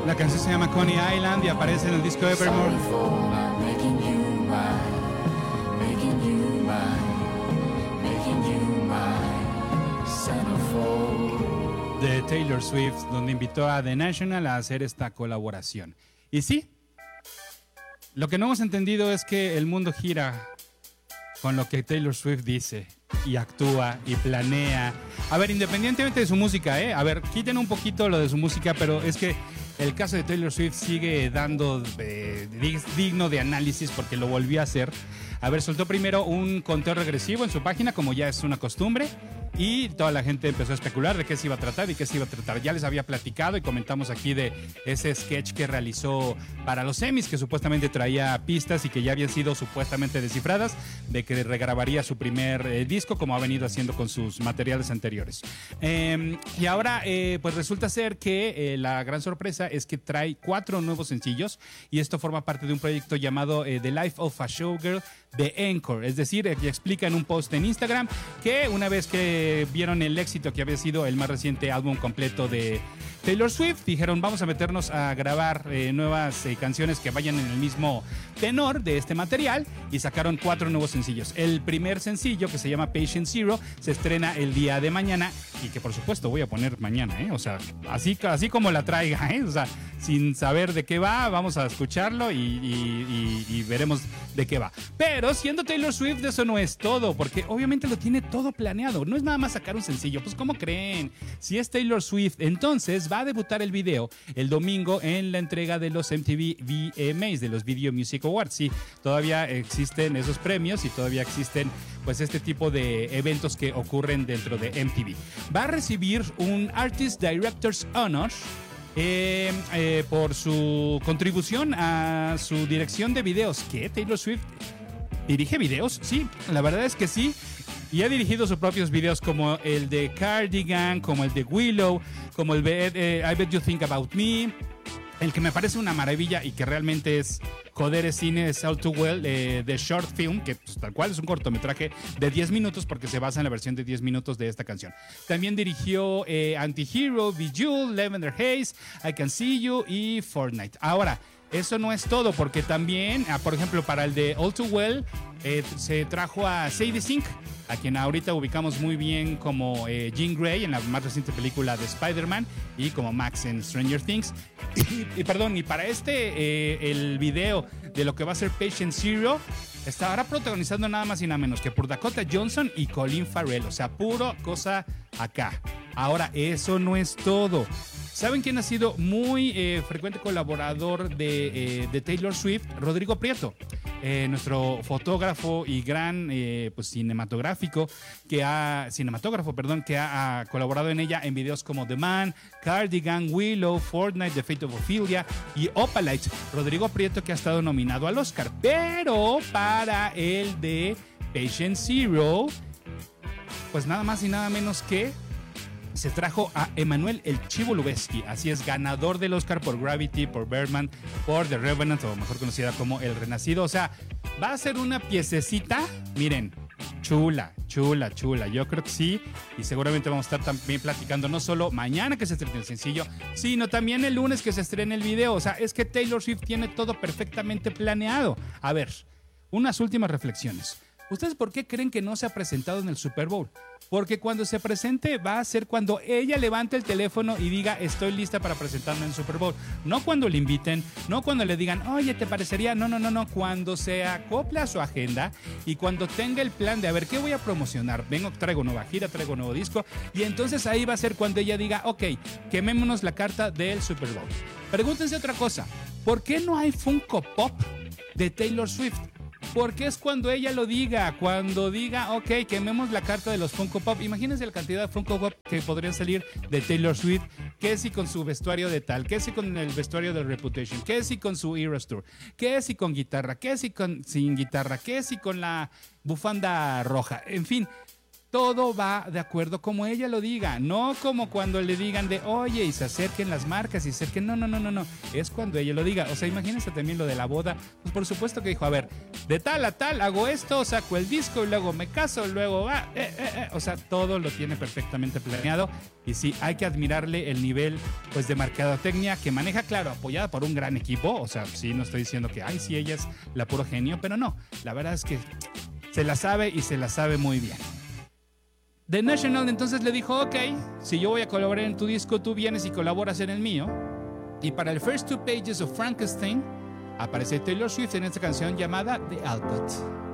La canción se llama Coney Island y aparece en el disco Evermore. De Taylor Swift, donde invitó a The National a hacer esta colaboración. Y sí, lo que no hemos entendido es que el mundo gira con lo que Taylor Swift dice y actúa y planea. A ver, independientemente de su música, a ver, quiten un poquito lo de su música, pero es que el caso de Taylor Swift sigue dando digno de análisis porque lo volvió a hacer. A ver, soltó primero un conteo regresivo en su página, como ya es una costumbre, y toda la gente empezó a especular de qué se iba a tratar y qué se iba a tratar. Ya les había platicado y comentamos aquí de ese sketch que realizó para los Emmys, que supuestamente traía pistas y que ya habían sido supuestamente descifradas, de que regrabaría su primer disco, como ha venido haciendo con sus materiales anteriores. Y ahora, pues resulta ser que la gran sorpresa es que trae 4 nuevos sencillos, y esto forma parte de un proyecto llamado The Life of a Showgirl de Encore. Es decir, explica en un post en Instagram que una vez que vieron el éxito que había sido el más reciente álbum completo de Taylor Swift, dijeron vamos a meternos a grabar nuevas canciones que vayan en el mismo tenor de este material, y sacaron 4 nuevos sencillos. El primer sencillo, que se llama Patient Zero, se estrena el día de mañana, y que por supuesto voy a poner mañana, o sea, así como la traiga, o sea, sin saber de qué va, vamos a escucharlo y veremos de qué va. Pero siendo Taylor Swift, eso no es todo, porque obviamente lo tiene todo planeado. No es nada más sacar un sencillo, pues ¿cómo creen? Si es Taylor Swift, entonces va a debutar el video el domingo en la entrega de los MTV VMAs, de los Video Music Awards. Sí, todavía existen esos premios y todavía existen pues este tipo de eventos que ocurren dentro de MTV. Va a recibir un Artist Director's Honor por su contribución a su dirección de videos. ¿Qué? ¿Taylor Swift dirige videos? Sí, la verdad es que sí. Y ha dirigido sus propios videos, como el de Cardigan, como el de Willow, como el de I Bet You Think About Me. El que me parece una maravilla y que realmente es cine es All Too Well, de Short Film, que pues, tal cual es un cortometraje de 10 minutos porque se basa en la versión de 10 minutos de esta canción. También dirigió Anti-Hero, Bejeweled, Lavender Haze, I Can See You y Fortnite. Ahora, eso no es todo, porque también, por ejemplo, para el de All Too Well, se trajo a Sadie Sink, a quien ahorita ubicamos muy bien como Jean Grey en la más reciente película de Spider-Man y como Max en Stranger Things. Y para el video de lo que va a ser Patient Zero, estará protagonizando nada más y nada menos que por Dakota Johnson y Colin Farrell. O sea, puro cosa acá. Ahora, eso no es todo. ¿Saben quién ha sido muy frecuente colaborador de Taylor Swift? Rodrigo Prieto, nuestro fotógrafo y gran cinematógrafo, que ha colaborado en ella en videos como The Man, Cardigan, Willow, Fortnite, The Fate of Ophelia y Opalite. Rodrigo Prieto, que ha estado nominado al Oscar, pero para el de Patient Zero, pues nada más y nada menos que se trajo a Emanuel El Chivo Lubezki, así es, ganador del Oscar por Gravity, por Birdman, por The Revenant, o mejor conocida como El Renacido. O sea, va a ser una piececita, miren, chula. Yo creo que sí, y seguramente vamos a estar también platicando no solo mañana que se estrene el sencillo, sino también el lunes que se estrene el video. O sea, es que Taylor Swift tiene todo perfectamente planeado. A ver, unas últimas reflexiones. ¿Ustedes por qué creen que no se ha presentado en el Super Bowl? Porque cuando se presente va a ser cuando ella levante el teléfono y diga estoy lista para presentarme en el Super Bowl. No cuando le inviten, no cuando le digan oye, ¿te parecería? No. Cuando se acople a su agenda y cuando tenga el plan de a ver qué voy a promocionar. Traigo nueva gira, traigo nuevo disco, y entonces ahí va a ser cuando ella diga ok, quemémonos la carta del Super Bowl. Pregúntense otra cosa. ¿Por qué no hay Funko Pop de Taylor Swift? Porque es cuando ella lo diga, cuando diga, ok, quememos la carta de los Funko Pop. Imagínense la cantidad de Funko Pop que podrían salir de Taylor Swift, que si con su vestuario de tal, que si con el vestuario de Reputation, que si con su Eras Tour, que si con guitarra, que si sin guitarra, que si con la bufanda roja, en fin. todo va de acuerdo como ella lo diga, no como cuando le digan de oye y se acerquen las marcas y se acerquen, no, es cuando ella lo diga. O sea, imagínense también lo de la boda, pues por supuesto que dijo, a ver, de tal a tal hago esto, saco el disco y luego me caso, luego va, o sea, todo lo tiene perfectamente planeado y sí, hay que admirarle el nivel pues de mercadotecnia que maneja, claro, apoyada por un gran equipo, o sea, sí, no estoy diciendo que, ay, sí, ella es la puro genio, pero no, la verdad es que se la sabe y se la sabe muy bien. The National entonces le dijo, ok, si yo voy a colaborar en tu disco, tú vienes y colaboras en el mío. Y para el First Two Pages of Frankenstein aparece Taylor Swift en esta canción llamada The Alcott.